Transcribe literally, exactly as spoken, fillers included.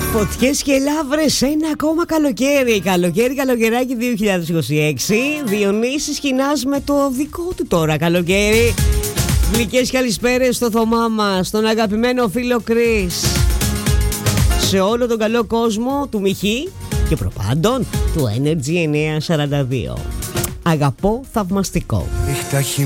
Φωτιές και λάβρες, ένα ακόμα καλοκαίρι. Καλοκαίρι, καλοκαιράκι δύο χιλιάδες είκοσι έξι. Διονύσης Χινάς με το δικό του τώρα καλοκαίρι. Γλυκές καλησπέρες στο Θωμά μας, στον αγαπημένο φίλο Κρίς, σε όλο τον καλό κόσμο του Μιχή και προπάντων του Energy εννιακόσια σαράντα δύο. Αγαπώ θαυμαστικό.